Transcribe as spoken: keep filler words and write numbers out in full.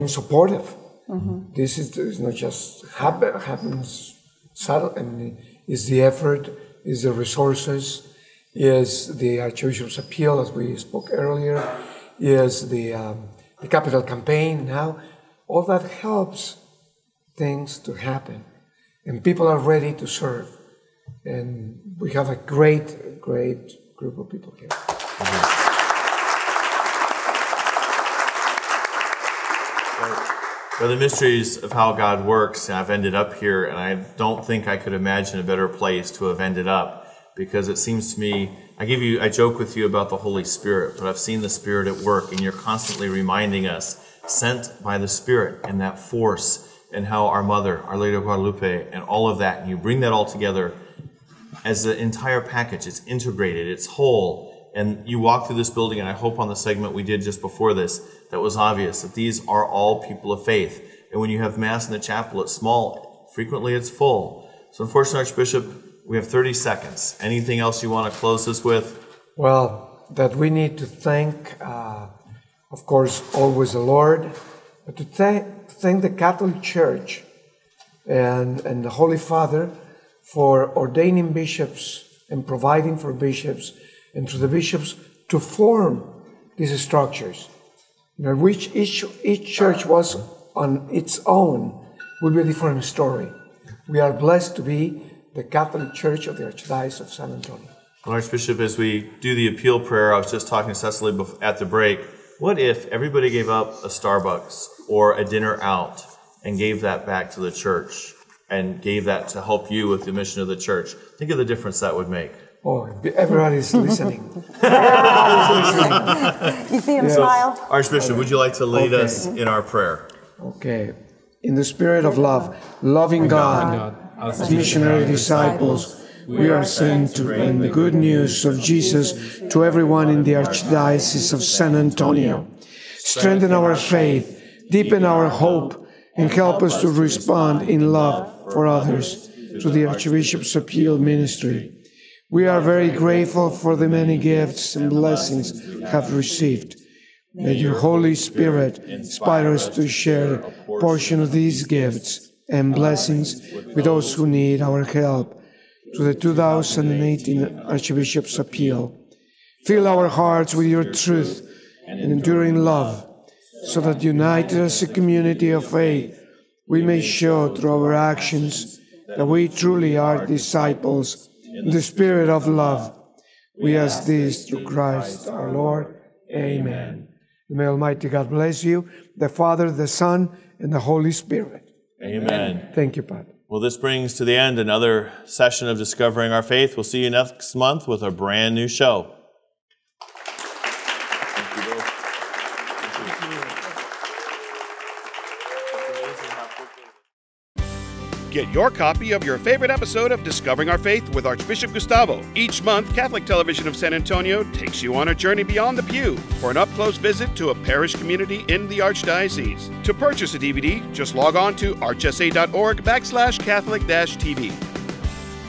supportive. Mm-hmm. This is, is not just happen, happens subtle, and is the effort, is the resources, is the Archbishop's appeal, as we spoke earlier, is the, um, the capital campaign now. All that helps things to happen, and people are ready to serve. And we have a great, great group of people here. Mm-hmm. For the mysteries of how God works, I've ended up here, and I don't think I could imagine a better place to have ended up, because it seems to me, I give you, I joke with you about the Holy Spirit, but I've seen the Spirit at work, and you're constantly reminding us, sent by the Spirit and that force, and how our Mother, Our Lady of Guadalupe, and all of that, and you bring that all together as an entire package. It's integrated, it's whole. And you walk through this building, and I hope on the segment we did just before this, that was obvious, that these are all people of faith. And when you have Mass in the chapel, it's small. Frequently, it's full. So unfortunately, Archbishop, we have thirty seconds. Anything else you want to close this with? Well, that we need to thank, uh, of course, always the Lord, but to thank, thank the Catholic Church and, and the Holy Father for ordaining bishops and providing for bishops, and to the bishops to form these structures. You know, which each, each church was on its own would be a different story. We are blessed to be the Catholic Church of the Archdiocese of San Antonio. Well, Archbishop, as we do the appeal prayer, I was just talking to Cecily at the break. What if everybody gave up a Starbucks or a dinner out and gave that back to the church and gave that to help you with the mission of the church? Think of the difference that would make. Oh, everybody's listening. You see him yeah. smile? So, Archbishop, would you like to lead okay. us in our prayer? Okay. In the spirit of love, loving God, God as missionary disciples, we are sent to bring the good news of Jesus to everyone in the Archdiocese of San Antonio. Strengthen our faith, deepen our hope, and help us to respond in love for others through the Archbishop's appeal ministry. We are very grateful for the many gifts and blessings we have received. May your Holy Spirit inspire us to share a portion of these gifts and blessings with those who need our help through the two thousand eighteen Archbishop's appeal. Fill our hearts with your truth and enduring love, so that united as a community of faith, we may show through our actions that we truly are disciples in the spirit of love. We ask this through Christ our Lord. Amen. May Almighty God bless you, the Father, the Son, and the Holy Spirit. Amen. Thank you, Padre. Well, this brings to the end another session of Discovering Our Faith. We'll see you next month with a brand new show. Get your copy of your favorite episode of Discovering Our Faith with Archbishop Gustavo. Each month, Catholic Television of San Antonio takes you on a journey beyond the pew for an up-close visit to a parish community in the Archdiocese. To purchase a D V D, just log on to archsa.org backslash Catholic dash TV.